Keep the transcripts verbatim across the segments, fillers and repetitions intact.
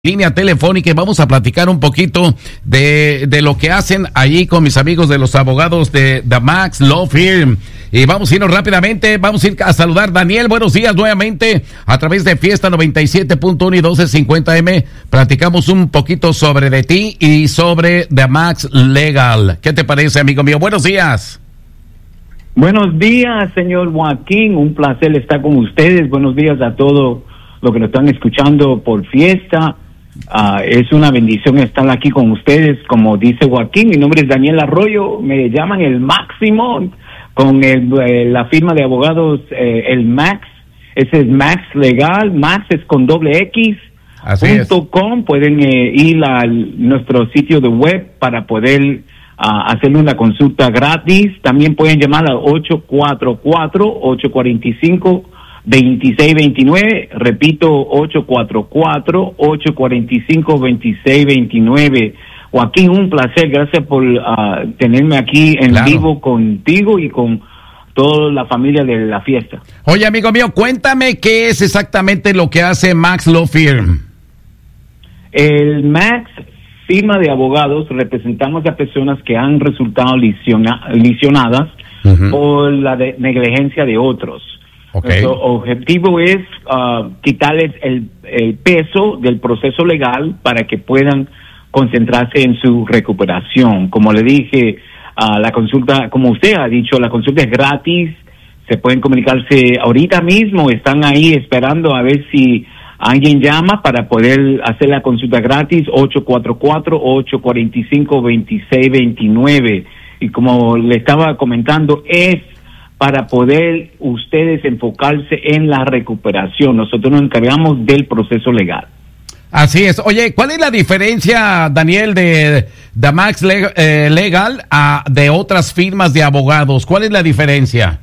Línea telefónica y vamos a platicar un poquito de, de lo que hacen allí con mis amigos de los abogados de The Max Law Firm. Y vamos a irnos rápidamente, vamos a ir a saludar. Daniel, buenos días nuevamente a través de Fiesta noventa y siete punto uno y doce cincuenta eme. Platicamos un poquito sobre de ti y sobre The Max Legal. ¿Qué te parece, amigo mío? Buenos días. Buenos días, señor Joaquín. Un placer estar con ustedes. Buenos días a todos los que nos están escuchando por Fiesta. Uh, es una bendición estar aquí con ustedes. Como dice Joaquín, mi nombre es Daniel Arroyo, me llaman el Máximo con el, eh, la firma de abogados eh, el Max. Ese es Max Legal. Max es con doble X punto com. Pueden eh, ir a nuestro sitio de web para poder uh, hacer una consulta gratis. También pueden llamar al ocho cuatro cuatro, ocho cuatro cinco, veintiséis veintinueve, repito, ocho cuatro cuatro, ocho cuatro cinco, veintiséis veintinueve. Joaquín, un placer, gracias por uh, tenerme aquí en claro. vivo contigo y con toda la familia de la fiesta. Oye, amigo mío, cuéntame qué es exactamente lo que hace Max Law Firm. El Max, firma de abogados, representamos a personas que han resultado lesiona, lesionadas uh-huh. por la de, negligencia de otros. Okay. Nuestro objetivo es uh, quitarles el, el peso del proceso legal para que puedan concentrarse en su recuperación. Como le dije, uh, la consulta, como usted ha dicho, la consulta es gratis. Se pueden comunicarse ahorita mismo. Están ahí esperando a ver si alguien llama para poder hacer la consulta gratis. ocho cuatro cuatro, ocho cuatro cinco, veintiséis veintinueve. Y como le estaba comentando, es para poder ustedes enfocarse en la recuperación. Nosotros nos encargamos del proceso legal. Así es. Oye, ¿cuál es la diferencia, Daniel, de The Max Legal, eh, Legal a de otras firmas de abogados? ¿Cuál es la diferencia?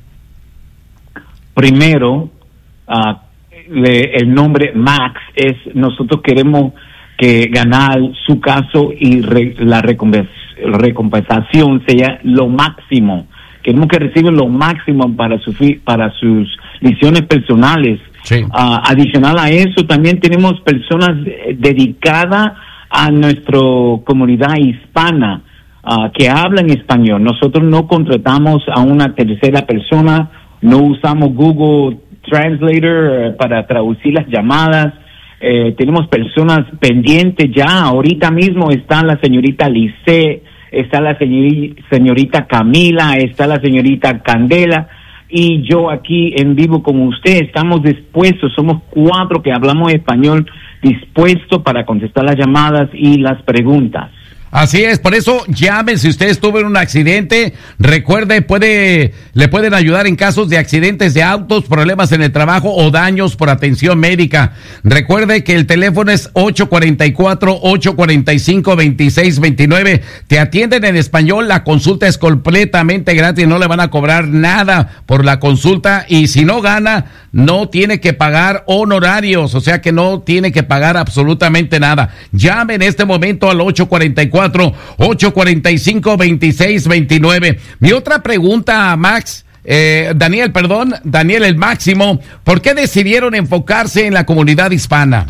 Primero, uh, le, el nombre Max es, nosotros queremos que ganar su caso y re, la recompens, recompensación sea lo máximo. Queremos que reciban lo máximo para, su, para sus lesiones personales. Sí. Uh, adicional a eso, también tenemos personas dedicadas a nuestra comunidad hispana uh, que hablan español. Nosotros no contratamos a una tercera persona, no usamos Google Translator uh, para traducir las llamadas. Eh, tenemos personas pendientes ya. Ahorita mismo está la señorita Lice, está la señorita, señorita Camila, está la señorita Candela y yo aquí en vivo con usted. Estamos dispuestos, somos cuatro que hablamos español, dispuestos para contestar las llamadas y las preguntas. Así es, por eso llame si usted estuvo en un accidente. Recuerde, puede le pueden ayudar en casos de accidentes de autos, problemas en el trabajo o daños por atención médica. Recuerde que el teléfono es ocho cuatro cuatro, ocho cuatro cinco, veintiséis veintinueve. Te atienden en español, la consulta es completamente gratis, no le van a cobrar nada por la consulta y si no gana, no tiene que pagar honorarios, o sea que no tiene que pagar absolutamente nada. Llame en este momento al ocho cuatro cuatro, ocho cuatro cinco, veintiséis veintinueve. Mi otra pregunta, Max, eh, Daniel, perdón, Daniel el Máximo, ¿por qué decidieron enfocarse en la comunidad hispana?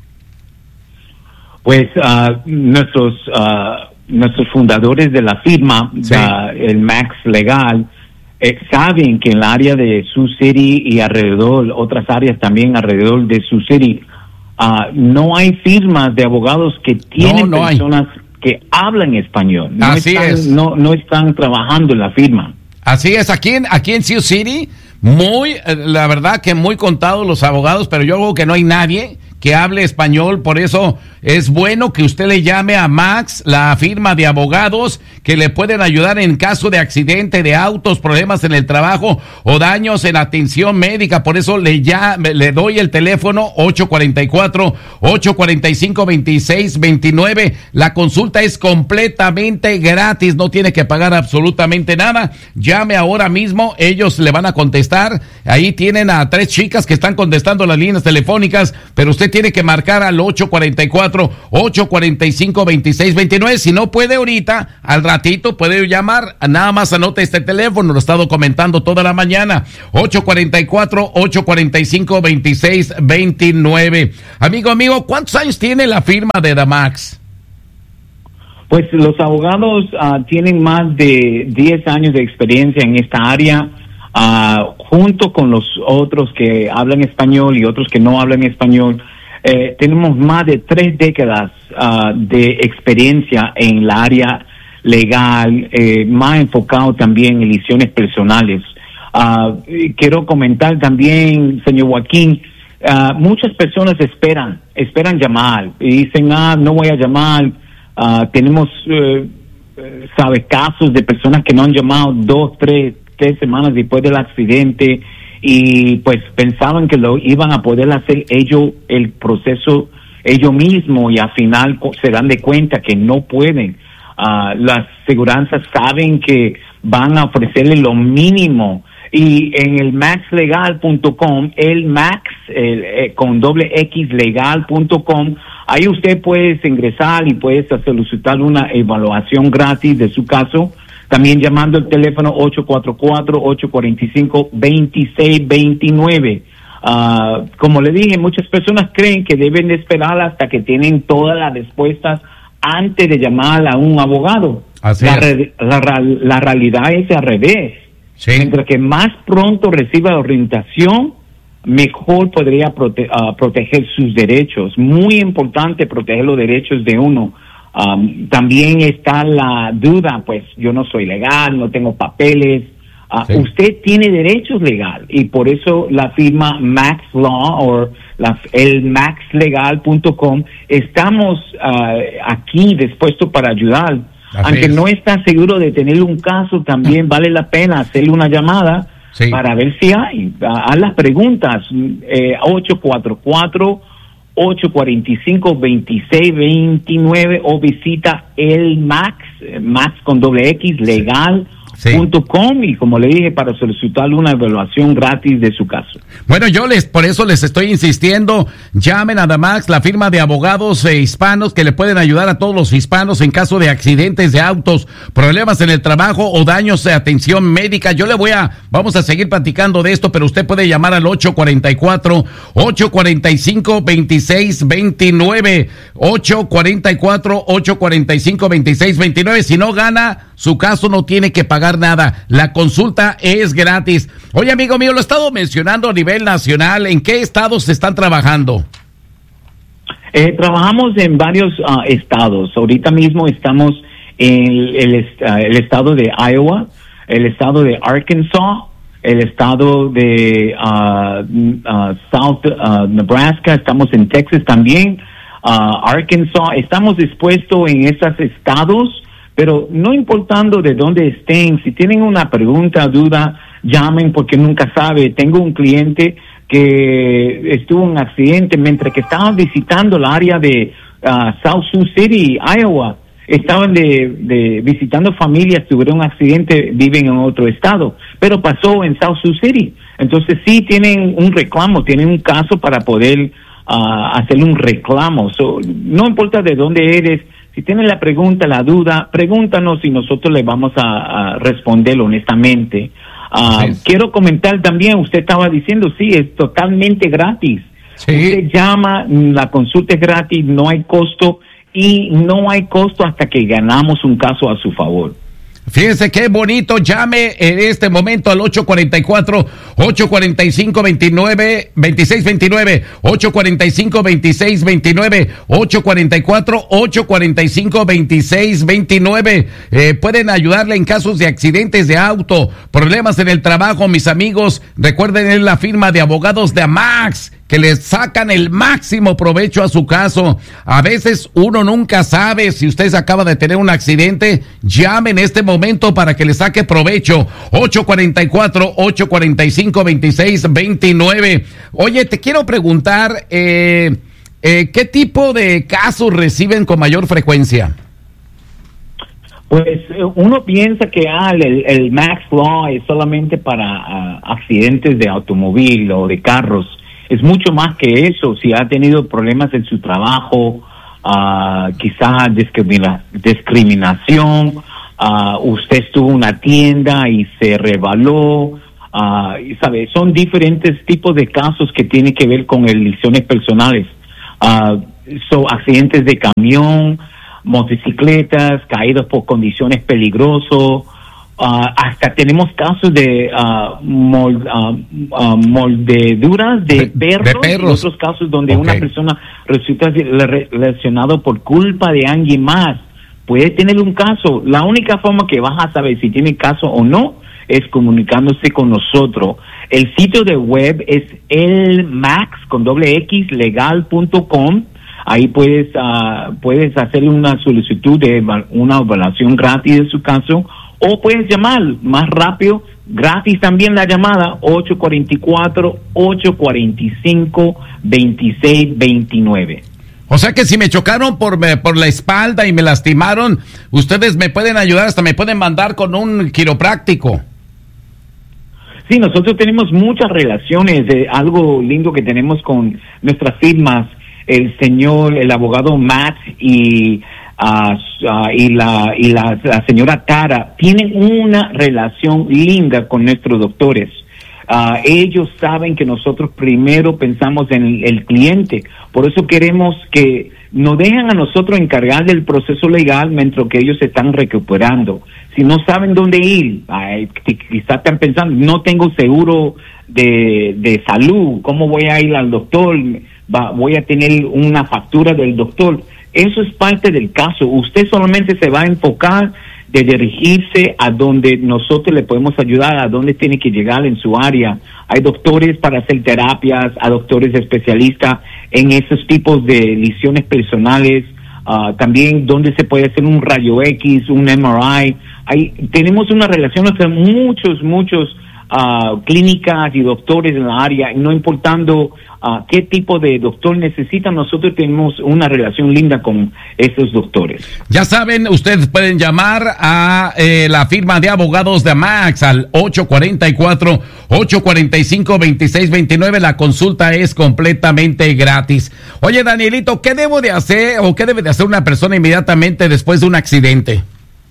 Pues uh, nuestros uh, nuestros fundadores de la firma, sí. uh, el Max Legal, eh, saben que en el área de Sioux City y alrededor, otras áreas también alrededor de Sioux City, uh, no hay firmas de abogados que tienen no, no personas hay. que hablan español. No Así están, es. No, no están trabajando en la firma. Así es, aquí en, aquí en Sioux City, muy, la verdad que muy contados los abogados, pero yo creo que no hay nadie que hable español, por eso es bueno que usted le llame a Max, la firma de abogados que le pueden ayudar en caso de accidente de autos, problemas en el trabajo o daños en atención médica. Por eso le ya le doy el teléfono ocho cuatro cuatro, ocho cuatro cinco, veintiséis veintinueve. La consulta es completamente gratis, no tiene que pagar absolutamente nada. Llame ahora mismo, ellos le van a contestar. Ahí tienen a tres chicas que están contestando las líneas telefónicas, pero usted tiene que marcar al ocho cuatro cuatro, ocho cuatro cinco, dos seis dos nueve. Si no puede ahorita, al ratito puede llamar. Nada más anote este teléfono, lo he estado comentando toda la mañana. ocho cuatro cuatro, ocho cuatro cinco, dos seis dos nueve. Amigo, amigo, ¿cuántos años tiene la firma de The Max? Pues los abogados uh, tienen más de diez años de experiencia en esta área, uh, junto con los otros que hablan español y otros que no hablan español. Eh, tenemos más de tres décadas uh, de experiencia en la área legal, eh, más enfocado también en licencias personales. Uh, quiero comentar también, señor Joaquín, uh, muchas personas esperan, esperan llamar y dicen, ah, no voy a llamar. Uh, tenemos, uh, sabe, casos de personas que no han llamado dos, tres, tres semanas después del accidente y pues pensaban que lo iban a poder hacer ellos el proceso ellos mismos y al final se dan de cuenta que no pueden. Uh, las seguranzas saben que van a ofrecerle lo mínimo y en el max legal punto com, el max el, eh, con doble x legal punto com, ahí usted puede ingresar y puede solicitar una evaluación gratis de su caso. También llamando el teléfono ocho cuatro cuatro, ocho cuatro cinco, dos seis dos nueve. Uh, como le dije, muchas personas creen que deben de esperar hasta que tienen todas las respuestas antes de llamar a un abogado. Así la, es. re, la, la realidad es al revés. Sí. Mientras que más pronto reciba orientación, mejor podría prote, uh, proteger sus derechos. Muy importante proteger los derechos de uno. Um, también está la duda, pues yo no soy legal, no tengo papeles. Uh, sí. Usted tiene derechos legales y por eso la firma Max Law o la, el max legal punto com estamos uh, aquí dispuestos para ayudar. Así Aunque es. No está seguro de tener un caso, también vale la pena hacerle una llamada sí. para ver si hay. Uh, haz las preguntas, eh, ocho cuatro cuatro, ocho cuatro cinco, dos seis dos nueve o visita el Max, Max con doble X, legal. Sí. Punto com y como le dije para solicitar una evaluación gratis de su caso. Bueno, yo les por eso les estoy insistiendo, llamen a The Max, la firma de abogados eh, hispanos que le pueden ayudar a todos los hispanos en caso de accidentes de autos, problemas en el trabajo o daños de atención médica. Yo le voy a, vamos a seguir platicando de esto, pero usted puede llamar al ocho cuatro cuatro, ocho cuatro cinco, dos seis dos nueve, ocho cuatro cuatro, ocho cuatro cinco, dos seis dos nueve. Si no gana, su caso no tiene que pagar nada. La consulta es gratis. Oye, amigo mío, lo he estado mencionando a nivel nacional. ¿En qué estados se están trabajando? Eh, trabajamos en varios uh, estados. Ahorita mismo estamos en el, el, uh, el estado de Iowa, el estado de Arkansas, el estado de uh, uh, South uh, Nebraska. Estamos en Texas también, uh, Arkansas. Estamos dispuestos en esos estados. Pero no importando de dónde estén, si tienen una pregunta, duda, llamen porque nunca sabe. Tengo un cliente que estuvo en un accidente mientras que estaban visitando el área de uh, South Sioux City, Iowa. Estaban de, de visitando familias, tuvieron un accidente, viven en otro estado, pero pasó en South Sioux City. Entonces sí tienen un reclamo, tienen un caso para poder uh, hacer un reclamo. So, no importa de dónde eres. Si tienen la pregunta, la duda, pregúntanos y nosotros le vamos a, a responder honestamente. Uh, sí. Quiero comentar también, usted estaba diciendo, sí, es totalmente gratis. Sí. Usted llama, la consulta es gratis, no hay costo y no hay costo hasta que ganamos un caso a su favor. Fíjense qué bonito, llame en este momento al ocho cuatro cuatro, ocho cuatro cinco, dos nueve, dos seis dos nueve, ocho cuatro cinco, dos seis dos nueve, ocho cuatro cuatro, ocho cuatro cinco, dos seis dos nueve. Eh, pueden ayudarle en casos de accidentes de auto, problemas en el trabajo, mis amigos. Recuerden, es la firma de abogados de Max, que le sacan el máximo provecho a su caso. A veces uno nunca sabe si usted acaba de tener un accidente. Llame en este momento para que le saque provecho. ocho cuatro cuatro, ocho cuatro cinco, dos seis dos nueve. Oye, te quiero preguntar, eh, eh, ¿qué tipo de casos reciben con mayor frecuencia? Pues uno piensa que ah, el, el Max Law es solamente para uh, accidentes de automóvil o de carros. Es mucho más que eso. Si ha tenido problemas en su trabajo, uh, quizás discrimina- discriminación, uh, usted estuvo en una tienda y se rebaló, uh, y sabe, son diferentes tipos de casos que tienen que ver con lesiones personales. Uh, son accidentes de camión, motocicletas, caídas por condiciones peligrosas. Uh, hasta tenemos casos de uh, mol, uh, uh, moldeduras de, de, perros, de perros. Y otros casos donde okay. una persona resulta lesionada por culpa de alguien más. Puede tener un caso. La única forma que vas a saber si tiene caso o no es comunicándose con nosotros. El sitio de web es el max con doble x legal punto com. Ahí puedes uh, puedes hacer una solicitud de una evaluación gratis de su caso, o puedes llamar más rápido, gratis también la llamada, ocho cuatro cuatro, ocho cuatro cinco, dos seis dos nueve. O sea que si me chocaron por, por la espalda y me lastimaron, ustedes me pueden ayudar, hasta me pueden mandar con un quiropráctico. Sí, nosotros tenemos muchas relaciones, de algo lindo que tenemos con nuestras firmas, el señor, el abogado Matt y Uh, uh, y la y la, la señora Tara tienen una relación linda con nuestros doctores. Uh, ellos saben que nosotros primero pensamos en el, el cliente, por eso queremos que nos dejen a nosotros encargar del proceso legal mientras que ellos se están recuperando. Si no saben dónde ir, ay, quizás están pensando, no tengo seguro de, de salud, ¿cómo voy a ir al doctor? Va, voy a tener una factura del doctor. Eso es parte del caso. Usted solamente se va a enfocar de dirigirse a donde nosotros le podemos ayudar, a donde tiene que llegar en su área. Hay doctores para hacer terapias, hay doctores especialistas en esos tipos de lesiones personales, uh, también donde se puede hacer un rayo X, un M R I. Hay, tenemos una relación entre muchos, muchos uh, clínicas y doctores en la área, no importando Uh, qué tipo de doctor necesitan, nosotros tenemos una relación linda con esos doctores. Ya saben, ustedes pueden llamar a eh, la firma de abogados de Max al ocho cuatro cuatro, ocho cuatro cinco, dos seis dos nueve. La consulta es completamente gratis. Oye, Danielito, ¿qué debo de hacer o qué debe de hacer una persona inmediatamente después de un accidente?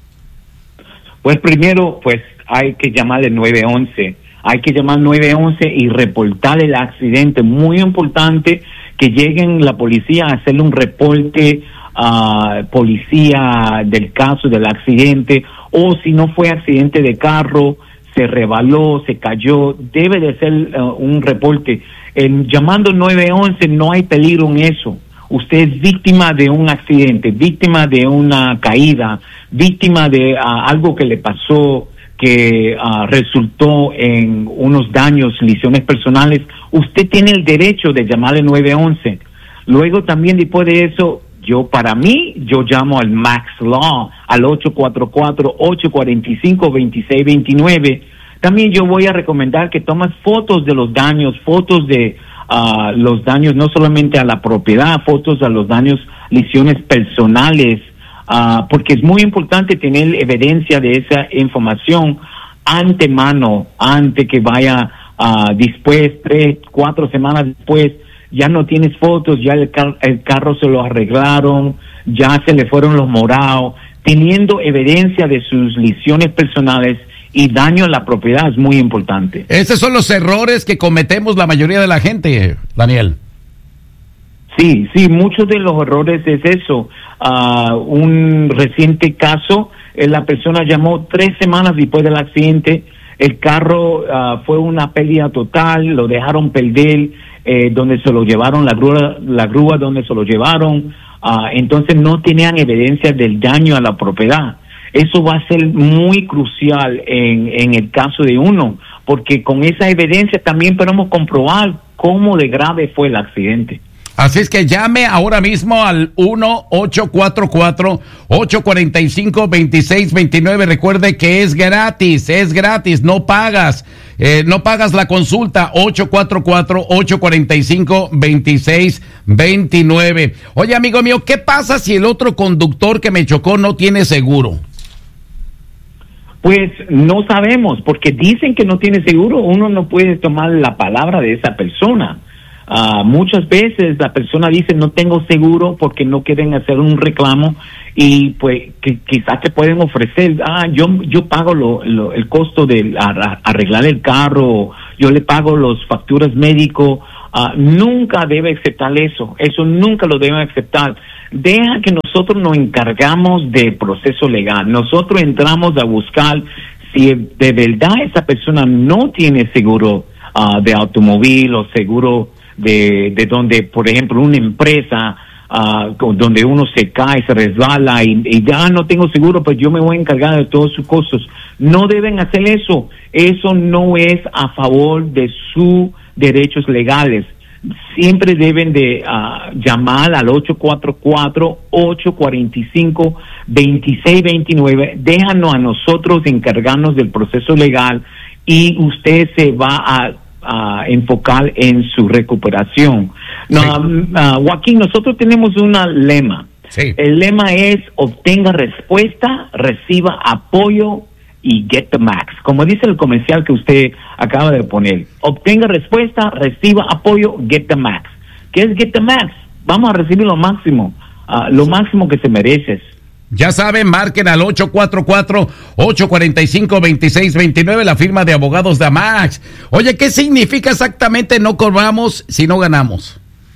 Pues primero, pues hay que llamar al nueve once. Hay que llamar nueve once y reportar el accidente. Muy importante que lleguen la policía a hacerle un reporte a uh, policía del caso del accidente, o si no fue accidente de carro, se rebaló, se cayó, debe de ser uh, un reporte. En, llamando nueve once no hay peligro en eso. Usted es víctima de un accidente, víctima de una caída, víctima de uh, algo que le pasó, que uh, resultó en unos daños, lesiones personales. Usted tiene el derecho de llamar al nueve once. Luego también después de eso, yo para mí, yo llamo al Max Law, al ocho cuatro cuatro, ocho cuatro cinco, dos seis dos nueve. También yo voy a recomendar que tomes fotos de los daños, fotos de uh, los daños no solamente a la propiedad, fotos a los daños, lesiones personales, Uh, porque es muy importante tener evidencia de esa información antemano, antes que vaya uh, después, tres, cuatro semanas después, ya no tienes fotos, ya el, car- el carro se lo arreglaron, ya se le fueron los morados. Teniendo evidencia de sus lesiones personales y daño a la propiedad es muy importante. Esos son los errores que cometemos la mayoría de la gente, Daniel. Sí, sí, muchos de los errores es eso. Uh, un reciente caso, eh, la persona llamó tres semanas después del accidente, el carro uh, fue una pérdida total, lo dejaron perder, eh, donde se lo llevaron, la grúa, la grúa donde se lo llevaron, uh, entonces no tenían evidencia del daño a la propiedad. Eso va a ser muy crucial en, en el caso de uno, porque con esa evidencia también podemos comprobar cómo de grave fue el accidente. Así es que llame ahora mismo al uno ocho cuatro cuatro, ocho cuatro cinco, dos seis dos nueve. Recuerde que es gratis, es gratis, no pagas, eh, no pagas la consulta. Ocho cuatro cuatro, ocho cuatro cinco, dos seis dos nueve. Oye, amigo mío, ¿qué pasa si el otro conductor que me chocó no tiene seguro? Pues no sabemos, porque dicen que no tiene seguro. Uno no puede tomar la palabra de esa persona. Uh, muchas veces la persona dice no tengo seguro porque no quieren hacer un reclamo y pues que, quizás te pueden ofrecer, ah, yo yo pago lo, lo, el costo de arreglar el carro, yo le pago las facturas médicos. Uh, nunca debe aceptar eso, eso nunca lo deben aceptar. Deja que nosotros nos encargamos del proceso legal. Nosotros entramos a buscar si de verdad esa persona no tiene seguro uh, de automóvil o seguro de, de donde, por ejemplo, una empresa uh, donde uno se cae, se resbala y, y ya no tengo seguro, pues yo me voy a encargar de todos sus costos. No deben hacer eso. Eso no es a favor de sus derechos legales. Siempre deben de uh, llamar al ocho cuatro cuatro, ocho cuatro cinco, dos seis dos nueve. Déjanos a nosotros encargarnos del proceso legal y usted se va a, a enfocar en su recuperación. Sí. No, uh, Joaquín, nosotros tenemos un lema. Sí. El lema es obtenga respuesta, reciba apoyo y get the max. Como dice el comercial que usted acaba de poner, obtenga respuesta, reciba apoyo, get the max. ¿Qué es get the max? Vamos a recibir lo máximo, uh, lo máximo que se mereces. Ya saben, marquen al ocho cuatro cuatro, ocho cuatro cinco, dos seis dos nueve, la firma de abogados de Max. Oye, ¿qué significa exactamente no cobramos si no ganamos?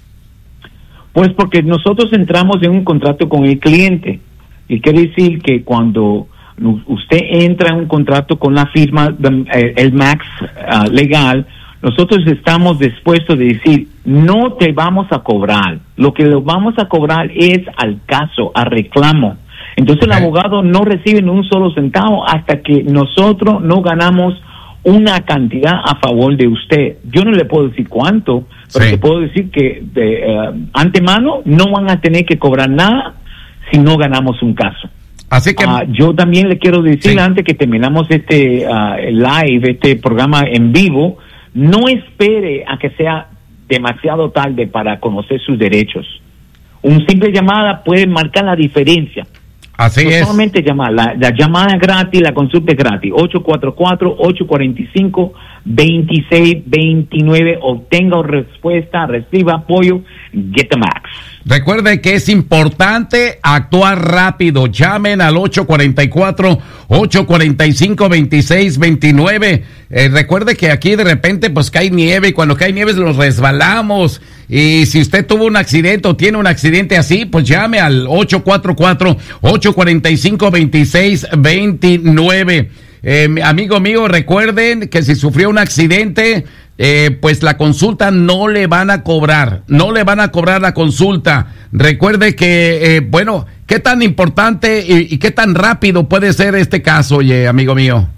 Pues porque nosotros entramos en un contrato con el cliente. Y quiere decir que cuando usted entra en un contrato con la firma, de, el Max uh, legal, nosotros estamos dispuestos de decir, no te vamos a cobrar. Lo que lo vamos a cobrar es al caso, al reclamo. Entonces okay. El abogado no recibe ni un solo centavo hasta que nosotros no ganamos una cantidad a favor de usted. Yo no le puedo decir cuánto, pero sí. Te puedo decir que de uh, antemano no van a tener que cobrar nada si no ganamos un caso. Así que uh, yo también le quiero decir, sí. Antes que terminamos este uh, live, este programa en vivo, no espere a que sea demasiado tarde para conocer sus derechos. Un simple llamada puede marcar la diferencia. Así no es. Solamente llamar, la, la llamada es gratis, la consulta es gratis. ocho cuatro cuatro, ocho cuatro cinco, dos seis dos nueve. Obtenga respuesta, reciba apoyo, get the max. Recuerde que es importante actuar rápido. Llamen al ocho cuatro cuatro, ocho cuatro cinco, dos seis dos nueve. Eh, recuerde que aquí de repente pues cae nieve y cuando cae nieve nos resbalamos. Y si usted tuvo un accidente o tiene un accidente así, pues llame al ocho cuatro cuatro, ocho cuatro cinco, dos seis dos nueve. Eh, amigo mío, recuerden que si sufrió un accidente, eh, pues la consulta no le van a cobrar, no le van a cobrar la consulta. Recuerde que, eh, bueno, ¿qué tan importante y, y qué tan rápido puede ser este caso, oye, amigo mío?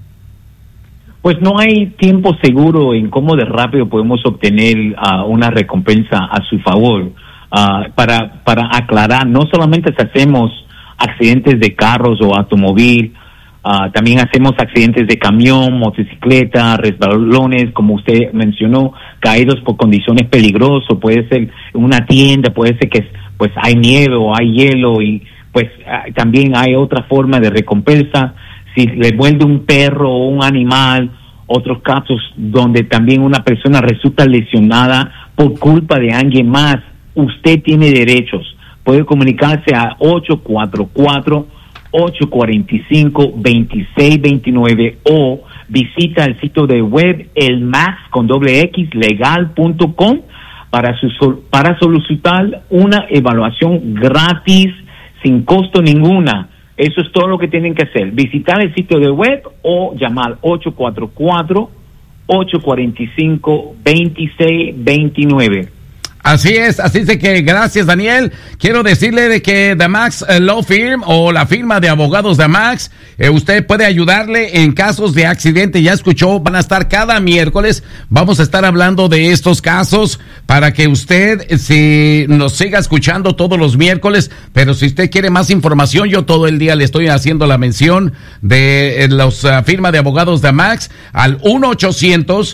Pues no hay tiempo seguro en cómo de rápido podemos obtener uh, una recompensa a su favor. Uh, para, para aclarar, no solamente hacemos accidentes de carros o automóvil, Uh, también hacemos accidentes de camión, motocicleta, resbalones, como usted mencionó, caídos por condiciones peligrosas, puede ser una tienda, puede ser que pues hay nieve o hay hielo y pues uh, también hay otra forma de recompensa. Si le muerde un perro o un animal, otros casos donde también una persona resulta lesionada por culpa de alguien más, usted tiene derechos. Puede comunicarse a ocho cuatro cuatro, ocho cuatro cinco, dos seis dos nueve o visita el sitio de web el max con doble x legal punto com para su, para solicitar una evaluación gratis sin costo ninguna. Eso es todo lo que tienen que hacer, visitar el sitio de web o llamar ocho cuatro cuatro, ocho cuatro cinco, dos seis dos nueve. Así es, así es de que gracias, Daniel. Quiero decirle de que The Max Law Firm o la firma de abogados de Max, eh, usted puede ayudarle en casos de accidente. Ya escuchó, van a estar cada miércoles, vamos a estar hablando de estos casos para que usted si nos siga escuchando todos los miércoles, pero si usted quiere más información, yo todo el día le estoy haciendo la mención de eh, la uh, firma de abogados de Max al uno ochocientos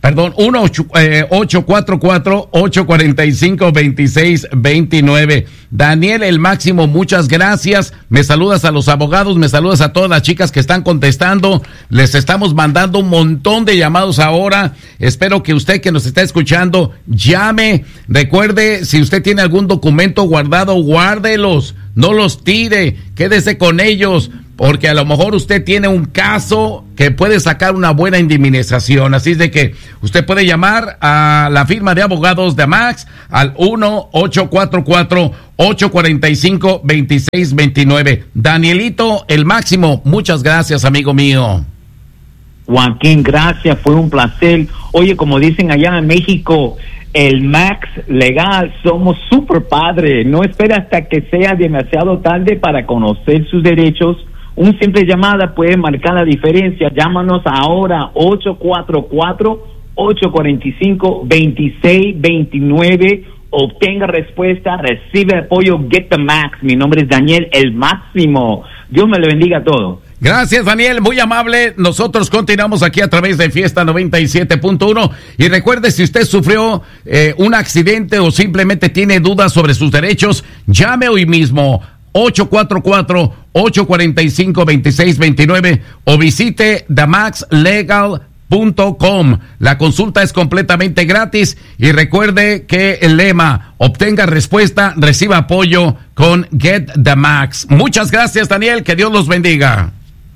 Perdón, uno ocho cuatro cuatro, ocho cuatro cinco, dos seis dos nueve. Daniel, el máximo, muchas gracias. Me saludas a los abogados, me saludas a todas las chicas que están contestando. Les estamos mandando un montón de llamados ahora. Espero que usted que nos está escuchando llame. Recuerde, si usted tiene algún documento guardado, guárdelos. No los tire, quédese con ellos, porque a lo mejor usted tiene un caso que puede sacar una buena indemnización. Así es de que usted puede llamar a la firma de abogados de Max al uno ocho cuatro cuatro, ocho cuatro cinco, dos seis dos nueve. Danielito, el máximo, muchas gracias, amigo mío. Joaquín, gracias, fue un placer. Oye, como dicen allá en México, el Max Legal, somos super padres. No espera hasta que sea demasiado tarde para conocer sus derechos. Un simple llamada puede marcar la diferencia. Llámanos ahora, ocho cuatro cuatro, ocho cuatro cinco, dos seis dos nueve. Obtenga respuesta, recibe apoyo, Get the Max. Mi nombre es Daniel, el máximo. Dios me lo bendiga a todos. Gracias, Daniel, muy amable. Nosotros continuamos aquí a través de Fiesta noventa y siete punto uno. Y recuerde, si usted sufrió eh, un accidente o simplemente tiene dudas sobre sus derechos, llame hoy mismo ocho cuatro cuatro, ocho cuatro cinco, dos seis dos nueve o visite the max legal punto com. La consulta es completamente gratis y recuerde que el lema, obtenga respuesta, reciba apoyo con Get the Max. Muchas gracias, Daniel, que Dios los bendiga.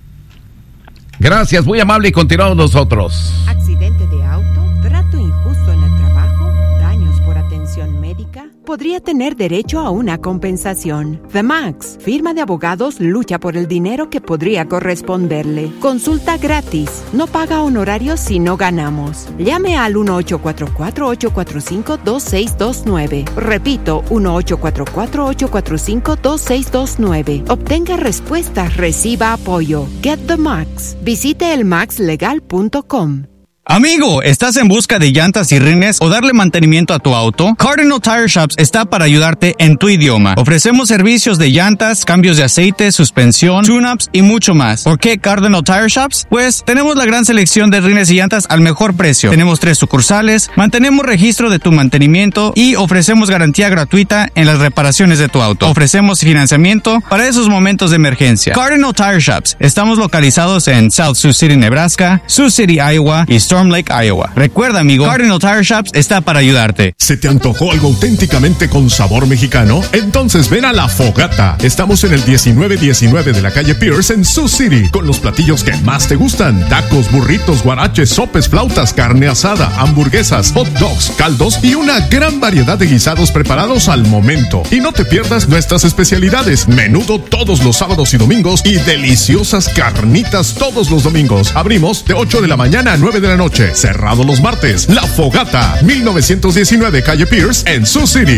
Gracias, muy amable, y continuamos nosotros. Accidente de auto, trato injusto en el trabajo, daños por atención médica. Podría tener derecho a una compensación. The Max, firma de abogados, lucha por el dinero que podría corresponderle. Consulta gratis. No paga honorarios si no ganamos. Llame al uno ocho cuatro cuatro, ocho cuatro cinco, dos seis dos nueve. Repito, uno ocho cuatro cuatro, ocho cuatro cinco, dos seis dos nueve. Obtenga respuesta, reciba apoyo. Get the Max. Visite el max legal punto com. Amigo, ¿estás en busca de llantas y rines o darle mantenimiento a tu auto? Cardinal Tire Shops está para ayudarte en tu idioma. Ofrecemos servicios de llantas, cambios de aceite, suspensión, tune-ups y mucho más. ¿Por qué Cardinal Tire Shops? Pues tenemos la gran selección de rines y llantas al mejor precio. Tenemos tres sucursales, mantenemos registro de tu mantenimiento y ofrecemos garantía gratuita en las reparaciones de tu auto. Ofrecemos financiamiento para esos momentos de emergencia. Cardinal Tire Shops. Estamos localizados en South Sioux City, Nebraska, Sioux City, Iowa y Storm Lake, Iowa. Recuerda, amigo, Cardinal Tire Shops está para ayudarte. ¿Se te antojó algo auténticamente con sabor mexicano? Entonces ven a La Fogata. Estamos en el diecinueve diecinueve de la calle Pierce en Sioux City, con los platillos que más te gustan: tacos, burritos, guaraches, sopes, flautas, carne asada, hamburguesas, hot dogs, caldos y una gran variedad de guisados preparados al momento. Y no te pierdas nuestras especialidades: menudo todos los sábados y domingos y deliciosas carnitas todos los domingos. Abrimos de ocho de la mañana a nueve de la noche. Cerrado los martes. La Fogata, mil novecientos diecinueve calle Pierce en Sioux City.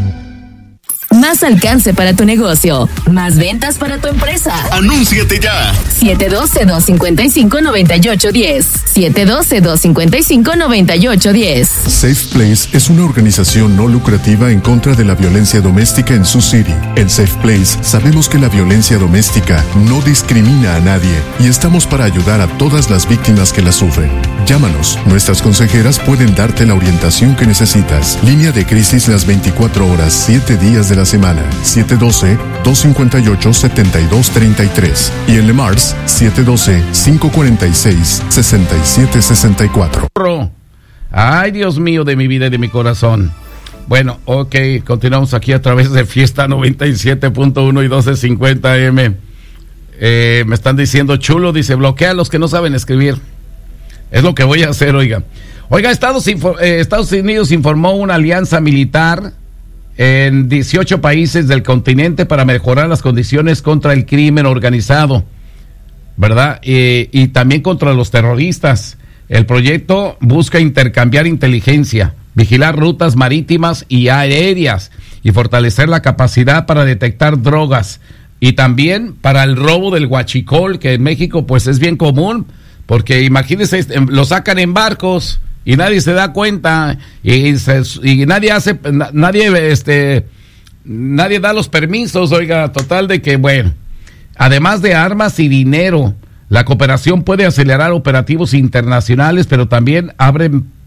Más alcance para tu negocio. Más ventas para tu empresa. ¡Anúnciate ya! siete uno dos, dos cinco cinco, nueve ocho uno cero. siete uno dos, dos cinco cinco, nueve ocho uno cero. Safe Place es una organización no lucrativa en contra de la violencia doméstica en Sioux City. En Safe Place sabemos que la violencia doméstica no discrimina a nadie y estamos para ayudar a todas las víctimas que la sufren. Llámanos. Nuestras consejeras pueden darte la orientación que necesitas. Línea de crisis las veinticuatro horas, siete días de la semana. siete uno dos, dos cinco ocho, siete dos tres tres. Y en Le Mars, siete uno dos, cinco cuatro seis, seis siete seis cuatro. Ay, Dios mío, de mi vida y de mi corazón. Bueno, ok, continuamos aquí a través de Fiesta noventa y siete punto uno y doce cincuenta eme. Eh, me están diciendo, Chulo, dice, bloquea a los que no saben escribir. Es lo que voy a hacer, oiga. Oiga, Estados, eh, Estados Unidos informó una alianza militar en dieciocho países del continente para mejorar las condiciones contra el crimen organizado, ¿verdad? Y, y también contra los terroristas. El proyecto busca intercambiar inteligencia, vigilar rutas marítimas y aéreas y fortalecer la capacidad para detectar drogas y también para el robo del huachicol, que en México pues es bien común, porque imagínense, lo sacan en barcos y nadie se da cuenta y, se, y nadie hace, nadie, este, nadie da los permisos, oiga, total de que, bueno, además de armas y dinero, la cooperación puede acelerar operativos internacionales, pero también abre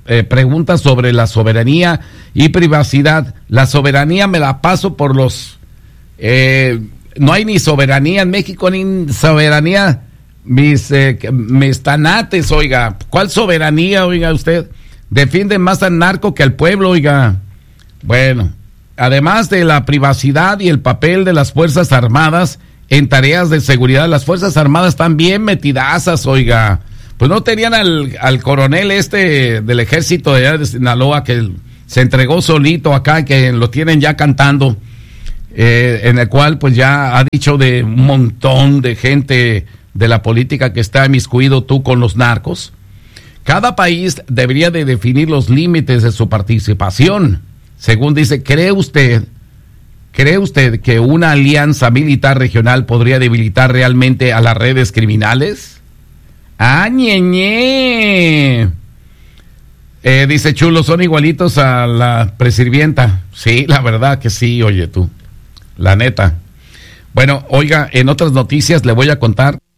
eh, preguntas sobre la soberanía y privacidad. La soberanía me la paso por los... Eh, no hay ni soberanía en México, ni soberanía, mis, eh, mis tanates, oiga. ¿Cuál soberanía, oiga usted? Defienden más al narco que al pueblo, oiga. Bueno, además de la privacidad y el papel de las Fuerzas Armadas en tareas de seguridad, las Fuerzas Armadas están bien metidazas, oiga. Pues no tenían al, al coronel este del ejército de, de Sinaloa que se entregó solito acá, que lo tienen ya cantando, eh, en el cual pues ya ha dicho de un montón de gente de la política que está inmiscuido tú con los narcos. Cada país debería de definir los límites de su participación. Según dice, ¿cree usted, cree usted que una alianza militar regional podría debilitar realmente a las redes criminales? ¡Ah, ñe, ñe! Eh, dice Chulo, son igualitos a la presirvienta. Sí, la verdad que sí, oye tú, la neta. Bueno, oiga, en otras noticias le voy a contar